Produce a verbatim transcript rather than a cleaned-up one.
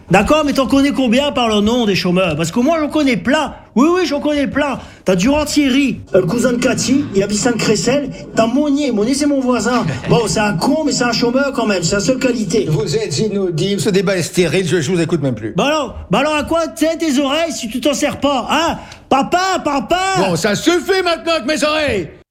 D'accord, mais t'en connais combien par le nom des chômeurs? Parce que moi, j'en connais plein. Oui, oui, j'en connais plein. T'as Durand Thierry, le cousin de Cathy, il habite Sainte-Crécelle. T'as Monnier. Monnier, c'est mon voisin. Bon, c'est un con, mais c'est un chômeur quand même. C'est la seule qualité. Vous êtes inaudible. Ce débat est stérile. Je, je vous écoute même plus. Bah alors, bah alors à quoi tiennent tes oreilles si tu t'en sers pas, hein? Papa, papa! Bon, ça suffit maintenant avec mes oreilles!